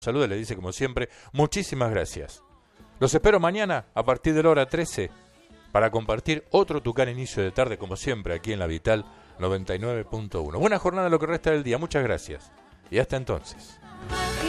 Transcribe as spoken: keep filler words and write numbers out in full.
saluda, le dice como siempre, muchísimas gracias. Los espero mañana a partir de la hora trece para compartir otro Tucán inicio de tarde, como siempre, aquí en La Vital noventa y nueve punto uno. Buena jornada lo que resta del día, muchas gracias y hasta entonces.